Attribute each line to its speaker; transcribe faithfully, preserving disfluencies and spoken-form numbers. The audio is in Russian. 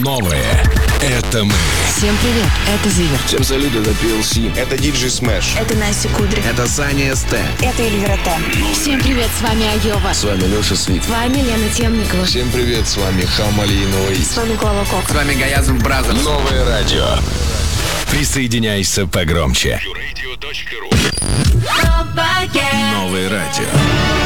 Speaker 1: Новое — это мы.
Speaker 2: Всем привет, это Зиверт.
Speaker 3: Всем салют, это пи эл си. Это диджей Смэш.
Speaker 4: Это Настя Кудри.
Speaker 3: Это Саня СТ.
Speaker 4: Это Эльвира Т.
Speaker 2: Всем привет, с вами Айова.
Speaker 3: С вами Леша Свит.
Speaker 2: С вами Лена Темникова.
Speaker 3: Всем привет, с вами Хамали Иной.
Speaker 4: С вами Клава Кока.
Speaker 5: С вами Гаязов Бразерс.
Speaker 1: Новое радио. Присоединяйся погромче. Новое радио.